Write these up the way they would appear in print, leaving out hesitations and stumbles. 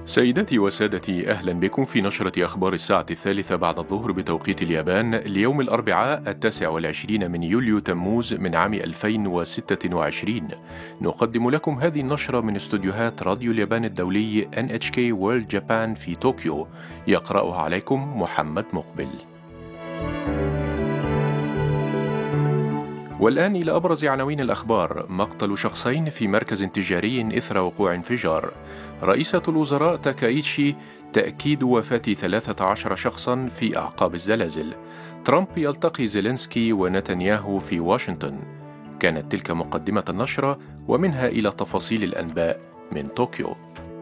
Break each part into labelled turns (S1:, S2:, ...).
S1: سيداتي وسادتي، أهلا بكم في نشرة أخبار الساعة 3 بعد الظهر بتوقيت اليابان ليوم الأربعاء 29 من يوليو تموز من عام 2026. نقدم لكم هذه النشرة من استوديوهات راديو اليابان الدولي NHK World Japan في طوكيو. يقرأها عليكم محمد مقبل. والآن إلى أبرز عناوين الأخبار. مقتل شخصين في مركز تجاري إثر وقوع انفجار. رئيسة الوزراء تاكايتشي تأكيد وفاة 13 شخصا في أعقاب الزلازل. ترامب يلتقي زيلينسكي ونتنياهو في واشنطن. كانت تلك مقدمة النشرة، ومنها إلى تفاصيل الأنباء من طوكيو.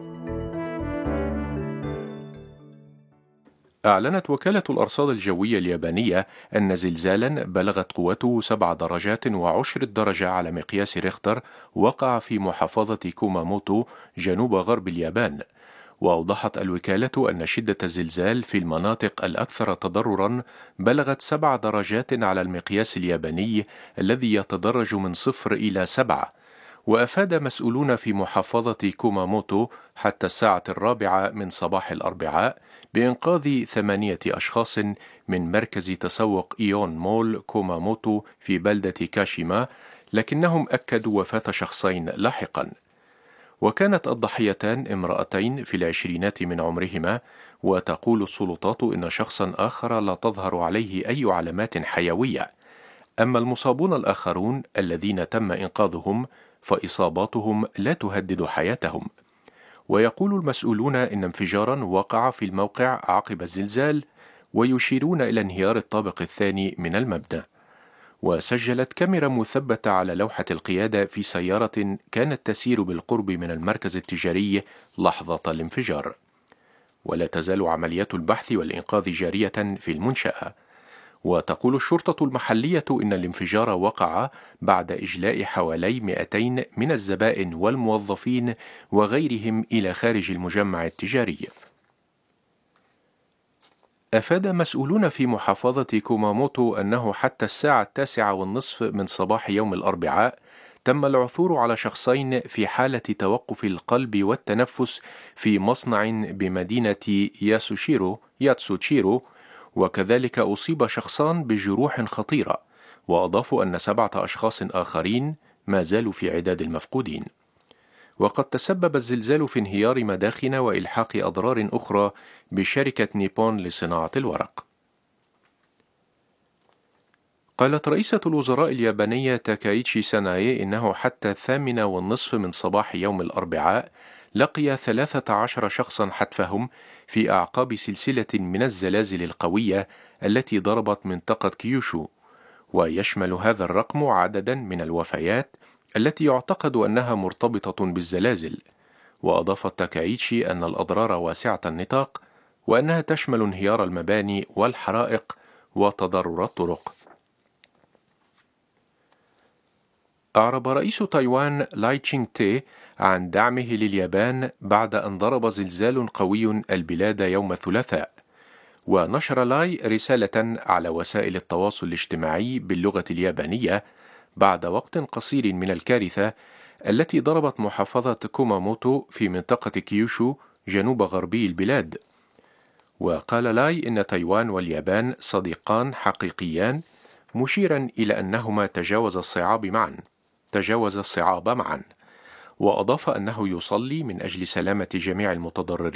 S1: أعلنت وكالة الأرصاد الجوية اليابانية أن زلزالا بلغت قوته 7 درجات وعشر الدرجة على مقياس ريختر وقع في محافظة كوماموتو جنوب غرب اليابان. وأوضحت الوكالة أن شدة الزلزال في المناطق الأكثر تضررا بلغت 7 درجات على المقياس الياباني الذي يتدرج من 0 إلى 7. وأفاد مسؤولون في محافظة كوماموتو حتى الساعة 4 من صباح الأربعاء بإنقاذ 8 أشخاص من مركز تسوق إيون مول كوماموتو في بلدة كاشيما، لكنهم أكدوا وفاة شخصين لاحقا. وكانت الضحيتان امرأتين في العشرينات من عمرهما، وتقول السلطات إن شخصا آخر لا تظهر عليه أي علامات حيوية. أما المصابون الآخرون الذين تم إنقاذهم فإصاباتهم لا تهدد حياتهم. ويقول المسؤولون إن انفجارا وقع في الموقع عقب الزلزال، ويشيرون إلى انهيار الطابق الثاني من المبنى. وسجلت كاميرا مثبتة على لوحة القيادة في سيارة كانت تسير بالقرب من المركز التجاري لحظة الانفجار. ولا تزال عمليات البحث والإنقاذ جارية في المنشأة. وتقول الشرطة المحلية إن الانفجار وقع بعد إجلاء حوالي 200 من الزبائن والموظفين وغيرهم إلى خارج المجمع التجاري. أفاد مسؤولون في محافظة كوماموتو أنه حتى الساعة 9:30 من صباح يوم الأربعاء تم العثور على شخصين في حالة توقف القلب والتنفس في مصنع بمدينة ياتسوشيرو، وكذلك أصيب شخصان بجروح خطيرة. وأضافوا أن 7 أشخاص آخرين ما زالوا في عداد المفقودين. وقد تسبب الزلزال في انهيار مداخن وإلحاق أضرار أخرى بشركة نيبون لصناعة الورق. قالت رئيسة الوزراء اليابانية تاكايتشي ساناي إنه حتى 8:30 من صباح يوم الأربعاء لقي 13 شخصا حتفهم في أعقاب سلسلة من الزلازل القوية التي ضربت منطقة كيوشو. ويشمل هذا الرقم عددا من الوفيات التي يعتقد أنها مرتبطة بالزلازل. وأضافت تاكايتشي أن الأضرار واسعة النطاق، وأنها تشمل انهيار المباني والحرائق وتضرر الطرق. أعرب رئيس تايوان لاي تشينغ تي عن دعمه لليابان بعد أن ضرب زلزال قوي البلاد يوم الثلاثاء. ونشر لاي رسالة على وسائل التواصل الاجتماعي باللغة اليابانية بعد وقت قصير من الكارثة التي ضربت محافظة كوماموتو في منطقة كيوشو جنوب غربي البلاد. وقال لاي إن تايوان واليابان صديقان حقيقيان، مشيرا إلى أنهما تجاوز الصعاب معا. وأضاف أنه يصلي من أجل سلامة جميع المتضررين